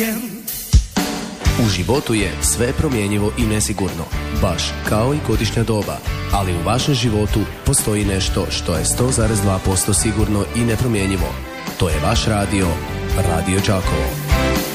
U životu je sve promjenjivo i nesigurno, baš kao i godišnja doba, ali u vašem životu postoji nešto što je 100,2% sigurno i nepromjenjivo. To je vaš radio, Radio Đakovo.